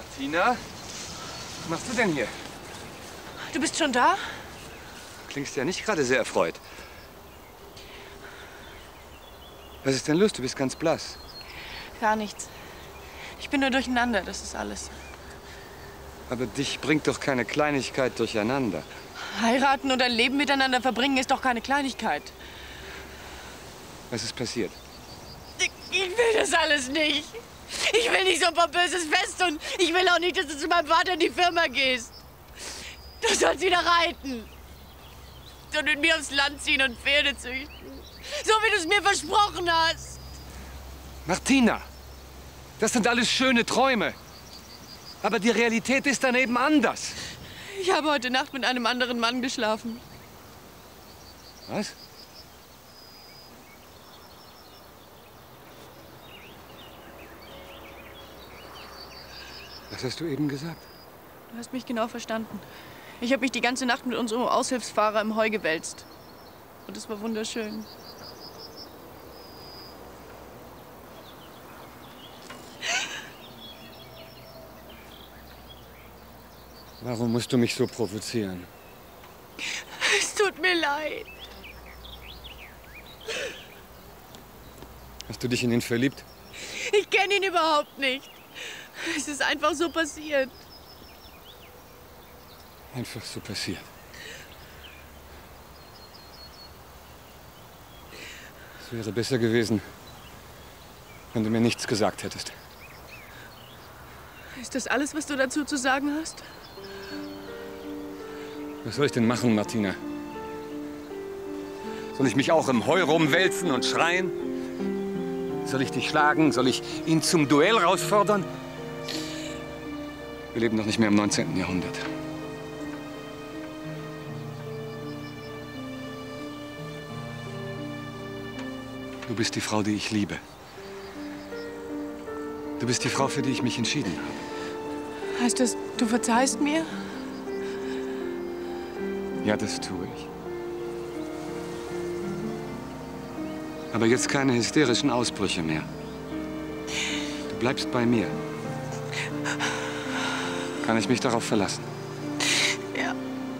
Martina, was machst du denn hier? Du bist schon da? Klingst ja nicht gerade sehr erfreut. Was ist denn los? Du bist ganz blass. Gar nichts. Ich bin nur durcheinander, das ist alles. Aber dich bringt doch keine Kleinigkeit durcheinander. Heiraten und ein Leben miteinander verbringen ist doch keine Kleinigkeit. Was ist passiert? Ich will das alles nicht. Ich will nicht so ein pompöses Fest und ich will auch nicht, dass du zu meinem Vater in die Firma gehst. Du sollst wieder reiten. Und mit mir aufs Land ziehen und Pferde züchten. So wie du es mir versprochen hast. Martina, das sind alles schöne Träume. Aber die Realität ist daneben anders. Ich habe heute Nacht mit einem anderen Mann geschlafen. Was? Was hast du eben gesagt? Du hast mich genau verstanden. Ich habe mich die ganze Nacht mit unserem Aushilfsfahrer im Heu gewälzt. Und es war wunderschön. Warum musst du mich so provozieren? Es tut mir leid. Hast du dich in ihn verliebt? Ich kenne ihn überhaupt nicht. Es ist einfach so passiert. Einfach so passiert. Es wäre besser gewesen, wenn du mir nichts gesagt hättest. Ist das alles, was du dazu zu sagen hast? Was soll ich denn machen, Martina? Soll ich mich auch im Heu rumwälzen und schreien? Soll ich dich schlagen? Soll ich ihn zum Duell herausfordern? Wir leben doch nicht mehr im 19. Jahrhundert. Du bist die Frau, die ich liebe. Du bist die Frau, für die ich mich entschieden habe. Heißt das, du verzeihst mir? Ja, das tue ich. Aber jetzt keine hysterischen Ausbrüche mehr. Du bleibst bei mir. Kann ich mich darauf verlassen? Ja.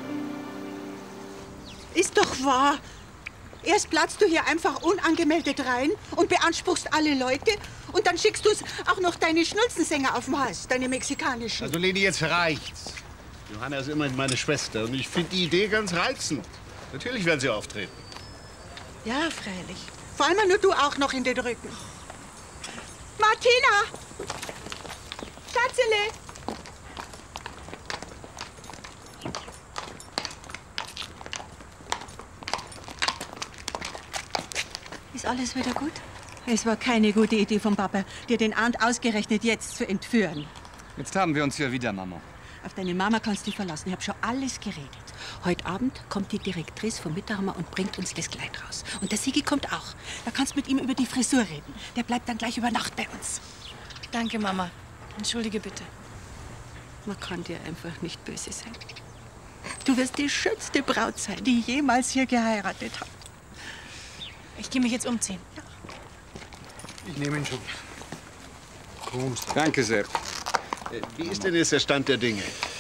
Ist doch wahr. Erst platzt du hier einfach unangemeldet rein und beanspruchst alle Leute. Und dann schickst du auch noch deine Schnulzensänger auf den Hals, deine mexikanischen. Also, Leni, jetzt reicht's. Johanna ist immerhin meine Schwester und ich finde die Idee ganz reizend. Natürlich werden sie auftreten. Ja, freilich. Vor allem nur du auch noch in den Rücken. Martina! Schatzele! Ist alles wieder gut? Es war keine gute Idee vom Papa, dir den Arndt ausgerechnet jetzt zu entführen. Jetzt haben wir uns ja wieder, Mama. Auf deine Mama kannst du dich verlassen. Ich habe schon alles geredet. Heute Abend kommt die Direktrice vom Mitterhammer und bringt uns das Kleid raus. Und der Sigi kommt auch. Da kannst du mit ihm über die Frisur reden. Der bleibt dann gleich über Nacht bei uns. Danke, Mama. Entschuldige bitte. Man kann dir einfach nicht böse sein. Du wirst die schönste Braut sein, die jemals hier geheiratet hat. Ich gehe mich jetzt umziehen. Ja. Ich nehme ihn schon. Danke sehr. Wie ist denn jetzt der Stand der Dinge?